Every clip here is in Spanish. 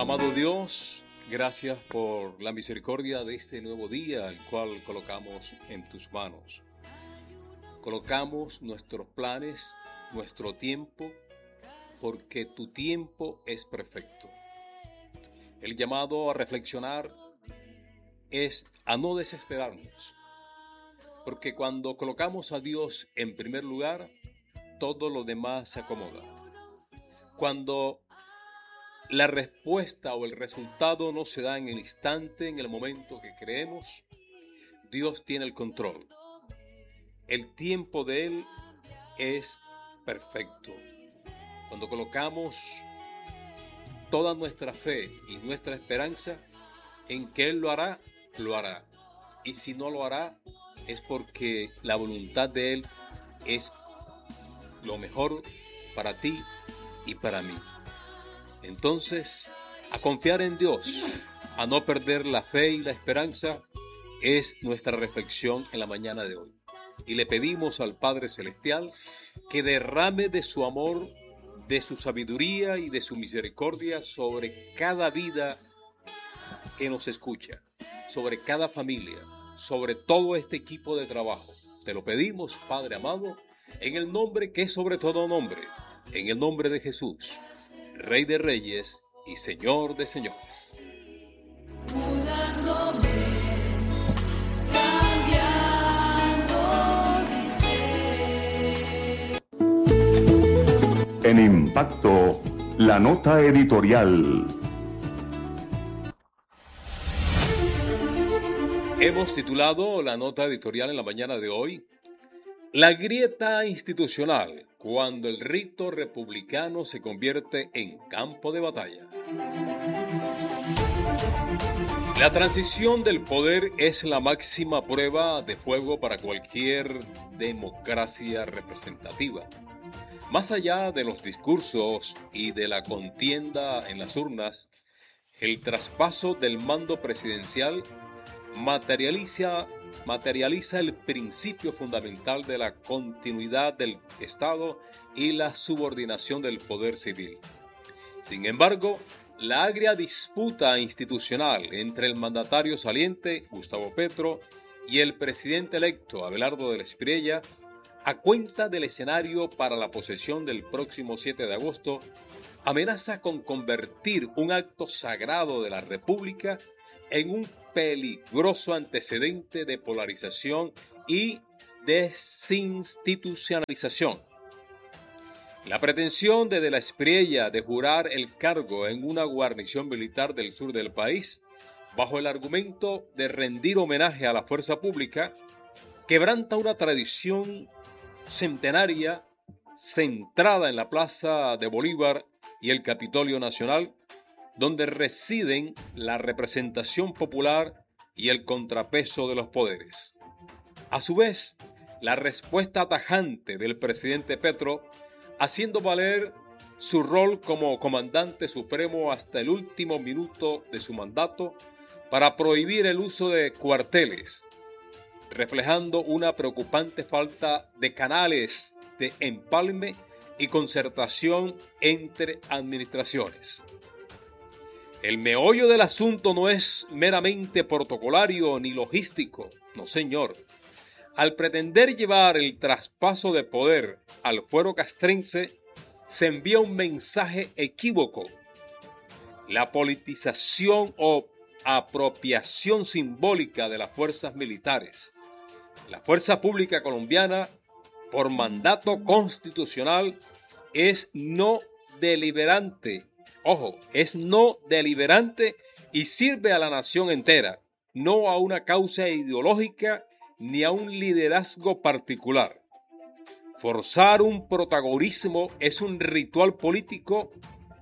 Amado Dios, gracias por la misericordia de este nuevo día, el cual colocamos en tus manos. Colocamos nuestros planes, nuestro tiempo, porque tu tiempo es perfecto. El llamado a reflexionar es a no desesperarnos, porque cuando colocamos a Dios en primer lugar, todo lo demás se acomoda. Cuando la respuesta o el resultado no se da en el instante, en el momento que creemos, Dios tiene el control. El tiempo de Él es perfecto. Cuando colocamos toda nuestra fe y nuestra esperanza en que Él lo hará, lo hará. Y si no lo hará, es porque la voluntad de Él es lo mejor para ti y para mí. Entonces, a confiar en Dios, a no perder la fe y la esperanza, es nuestra reflexión en la mañana de hoy. Y le pedimos al Padre Celestial que derrame de su amor, de su sabiduría y de su misericordia sobre cada vida que nos escucha, sobre cada familia, sobre todo este equipo de trabajo. Te lo pedimos, Padre amado, en el nombre que es sobre todo nombre, en el nombre de Jesús, Rey de Reyes y Señor de Señores. En Impacto, la nota editorial. Hemos titulado la nota editorial en la mañana de hoy, La grieta institucional, cuando el rito republicano se convierte en campo de batalla. La transición del poder es la máxima prueba de fuego para cualquier democracia representativa. Más allá de los discursos y de la contienda en las urnas, el traspaso del mando presidencial materializa el principio fundamental de la continuidad del Estado y la subordinación del poder civil. Sin embargo, la agria disputa institucional entre el mandatario saliente, Gustavo Petro, y el presidente electo, Abelardo de la Espriella, a cuenta del escenario para la posesión del próximo 7 de agosto, amenaza con convertir un acto sagrado de la República en un peligroso antecedente de polarización y desinstitucionalización. La pretensión de la Espriella de jurar el cargo en una guarnición militar del sur del país, bajo el argumento de rendir homenaje a la fuerza pública, quebranta una tradición centenaria centrada en la Plaza de Bolívar y el Capitolio Nacional, donde residen la representación popular y el contrapeso de los poderes. A su vez, la respuesta tajante del presidente Petro, haciendo valer su rol como comandante supremo hasta el último minuto de su mandato para prohibir el uso de cuarteles, reflejando una preocupante falta de canales de empalme y concertación entre administraciones. El meollo del asunto no es meramente protocolario ni logístico, no señor. Al pretender llevar el traspaso de poder al fuero castrense, se envía un mensaje equívoco. La politización o apropiación simbólica de las fuerzas militares. La fuerza pública colombiana, por mandato constitucional, es no deliberante. Ojo, es no deliberante y sirve a la nación entera, no a una causa ideológica ni a un liderazgo particular. Forzar un protagonismo es un ritual político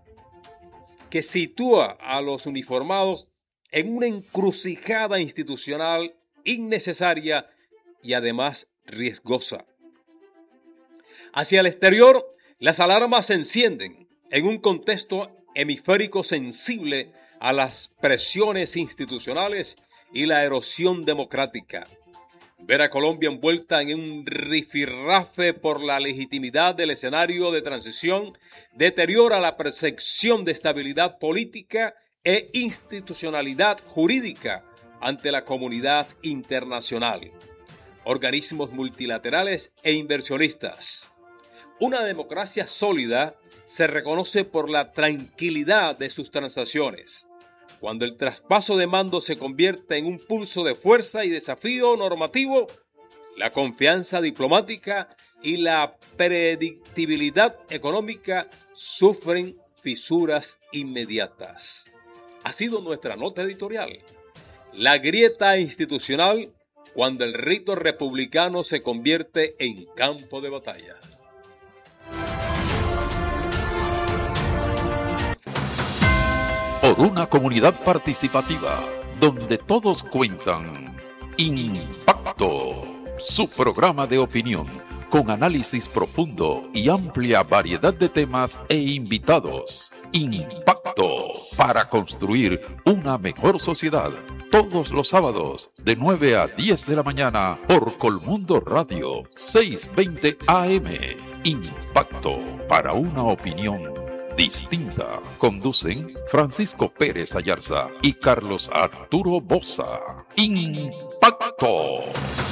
que sitúa a los uniformados en una encrucijada institucional innecesaria y además riesgosa. Hacia el exterior, las alarmas se encienden en un contexto hemisférico sensible a las presiones institucionales y la erosión democrática. Ver a Colombia envuelta en un rifirrafe por la legitimidad del escenario de transición deteriora la percepción de estabilidad política e institucionalidad jurídica ante la comunidad internacional, organismos multilaterales e inversionistas. Una democracia sólida se reconoce por la tranquilidad de sus transacciones. Cuando el traspaso de mando se convierte en un pulso de fuerza y desafío normativo, la confianza diplomática y la predictibilidad económica sufren fisuras inmediatas. Ha sido nuestra nota editorial. La grieta institucional cuando el rito republicano se convierte en campo de batalla. Por una comunidad participativa, donde todos cuentan. Impacto, su programa de opinión, con análisis profundo y amplia variedad de temas e invitados. Impacto, para construir una mejor sociedad. Todos los sábados, de 9 a 10 de la mañana, por Colmundo Radio, 620 AM. Impacto, para una opinión distinta. Conducen Francisco Pérez Ayarza y Carlos Arturo Boza. Impacto.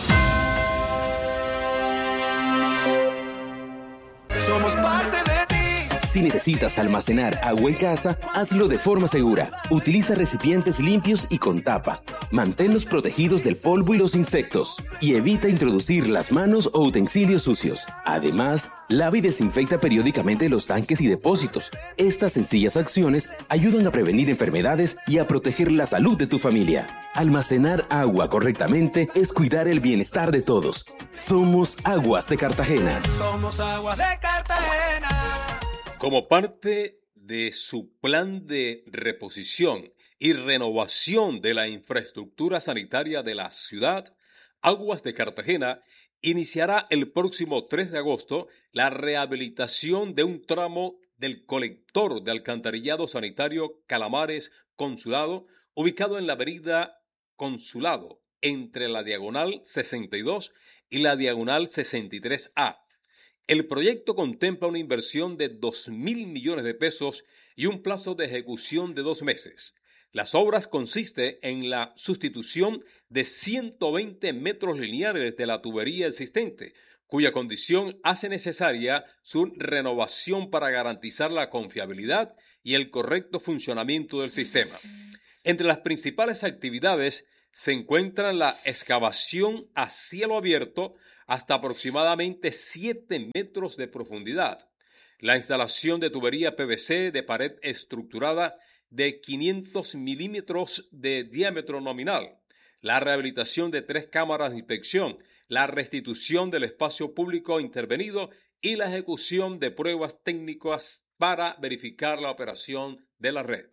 Somos parte de ti. Si necesitas almacenar agua en casa, hazlo de forma segura. Utiliza recipientes limpios y con tapa. Manténlos protegidos del polvo y los insectos. Y evita introducir las manos o utensilios sucios. Además, lava y desinfecta periódicamente los tanques y depósitos. Estas sencillas acciones ayudan a prevenir enfermedades y a proteger la salud de tu familia. Almacenar agua correctamente es cuidar el bienestar de todos. Somos Aguas de Cartagena. Somos Aguas de Cartagena. Como parte de su plan de reposición y renovación de la infraestructura sanitaria de la ciudad, Aguas de Cartagena iniciará el próximo 3 de agosto la rehabilitación de un tramo del colector de alcantarillado sanitario Calamares Consulado, ubicado en la avenida Consulado, entre la diagonal 62 y la diagonal 63A. El proyecto contempla una inversión de 2.000 millones de pesos y un plazo de ejecución de 2 meses. Las obras consisten en la sustitución de 120 metros lineales de la tubería existente, cuya condición hace necesaria su renovación para garantizar la confiabilidad y el correcto funcionamiento del sistema. Entre las principales actividades se encuentran la excavación a cielo abierto hasta aproximadamente 7 metros de profundidad, la instalación de tubería PVC de pared estructurada de 500 milímetros de diámetro nominal, la rehabilitación de 3 cámaras de inspección, la restitución del espacio público intervenido y la ejecución de pruebas técnicas para verificar la operación de la red.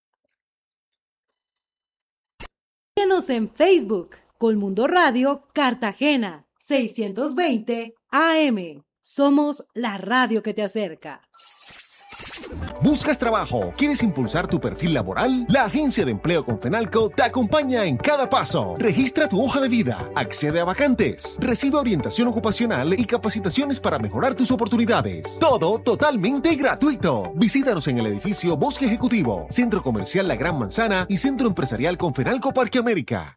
Síguenos en Facebook, Colmundo Radio Cartagena, 620 AM. Somos la radio que te acerca. ¿Buscas trabajo? ¿Quieres impulsar tu perfil laboral? La Agencia de Empleo Confenalco te acompaña en cada paso. Registra tu hoja de vida, accede a vacantes, recibe orientación ocupacional y capacitaciones para mejorar tus oportunidades. Todo totalmente gratuito. Visítanos en el edificio Bosque Ejecutivo, Centro Comercial La Gran Manzana y Centro Empresarial Confenalco Parque América.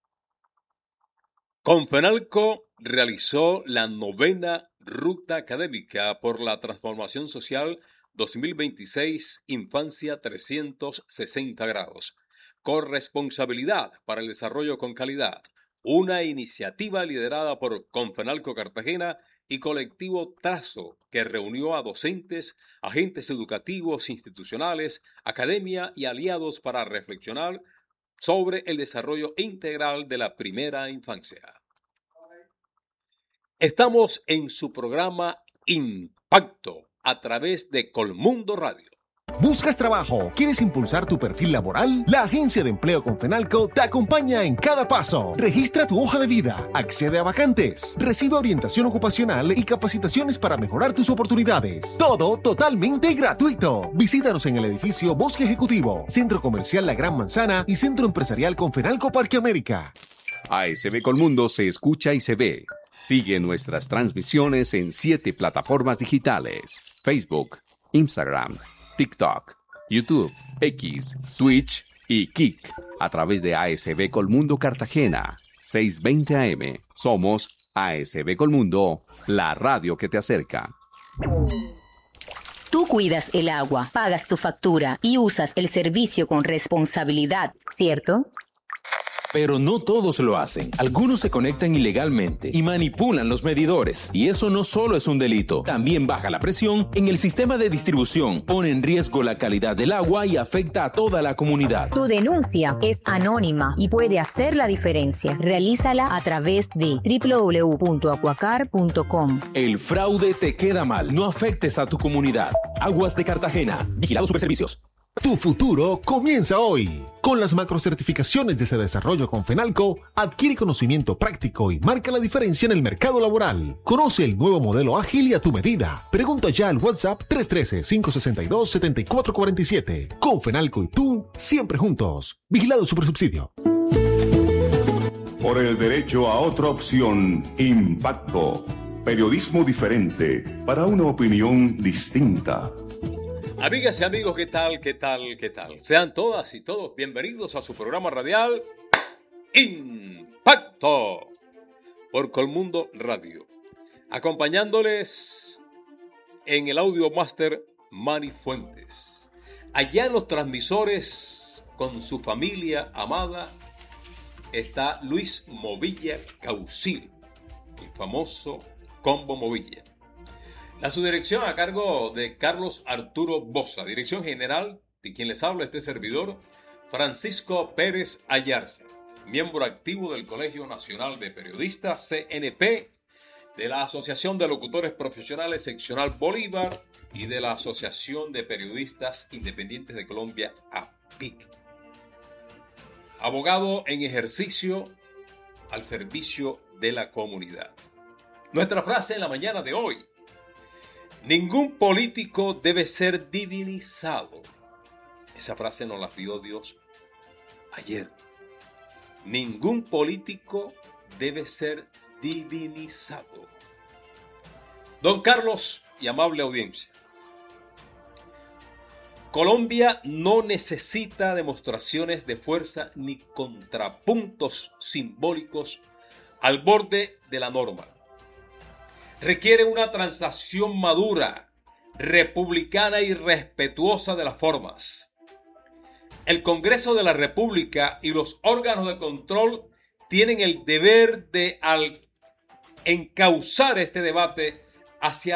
Confenalco realizó la 9ª Ruta Académica por la Transformación Social 2026 Infancia 360 grados. Corresponsabilidad para el desarrollo con calidad. Una iniciativa liderada por Confenalco Cartagena y Colectivo Trazo, que reunió a docentes, agentes educativos, institucionales, academia y aliados para reflexionar sobre el desarrollo integral de la primera infancia. Estamos en su programa Impacto a través de Colmundo Radio. ¿Buscas trabajo? ¿Quieres impulsar tu perfil laboral? La Agencia de Empleo Confenalco te acompaña en cada paso. Registra tu hoja de vida, accede a vacantes, recibe orientación ocupacional y capacitaciones para mejorar tus oportunidades. Todo totalmente gratuito. Visítanos en el edificio Bosque Ejecutivo, Centro Comercial La Gran Manzana y Centro Empresarial Confenalco Parque América. ASB Colmundo se escucha y se ve. Sigue nuestras transmisiones en 7 plataformas digitales: Facebook, Instagram, TikTok, YouTube X, Twitch y Kick a través de ASB Colmundo Cartagena, 620 AM. Somos ASB Colmundo, la radio que te acerca. Tú cuidas el agua, pagas tu factura y usas el servicio con responsabilidad, ¿cierto? Pero no todos lo hacen. Algunos se conectan ilegalmente y manipulan los medidores. Y eso no solo es un delito, también baja la presión en el sistema de distribución, pone en riesgo la calidad del agua y afecta a toda la comunidad. Tu denuncia es anónima y puede hacer la diferencia. Realízala a través de www.acuacar.com. El fraude te queda mal. No afectes a tu comunidad. Aguas de Cartagena. Vigilado Superservicios. Tu futuro comienza hoy. Con las macrocertificaciones de Cedesarrollo con Fenalco, adquiere conocimiento práctico y marca la diferencia en el mercado laboral. Conoce el nuevo modelo ágil y a tu medida. Pregunta ya al WhatsApp 313-562-7447. Con Fenalco y tú, siempre juntos. Vigilado Supersubsidio. Por el derecho a otra opción, Impacto. Periodismo diferente para una opinión distinta. Amigas y amigos, ¿qué tal? ¿Qué tal? ¿Qué tal? Sean todas y todos bienvenidos a su programa radial Impacto por Colmundo Radio. Acompañándoles en el audio máster Manny Fuentes. Allá en los transmisores con su familia amada está Luis Movilla Caucil, el famoso Combo Movilla. La subdirección a cargo de Carlos Arturo Boza. Dirección general de quien les habla este servidor, Francisco Pérez Ayarza, miembro activo del Colegio Nacional de Periodistas, CNP, de la Asociación de Locutores Profesionales Seccional Bolívar y de la Asociación de Periodistas Independientes de Colombia, APIC. Abogado en ejercicio al servicio de la comunidad. Nuestra frase en la mañana de hoy: ningún político debe ser divinizado. Esa frase nos la dio Dios ayer. Ningún político debe ser divinizado. Don Carlos y amable audiencia, Colombia no necesita demostraciones de fuerza ni contrapuntos simbólicos al borde de la norma. Requiere una transacción madura, republicana y respetuosa de las formas. El Congreso de la República y los órganos de control tienen el deber de encauzar este debate hacia